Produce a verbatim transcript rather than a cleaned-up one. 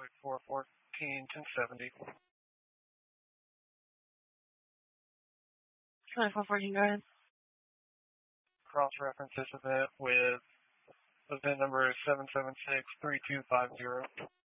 Flight four fourteen, ten seventy. Flight four fourteen, go ahead. Cross-reference this event with event number seven seven six three two five zero.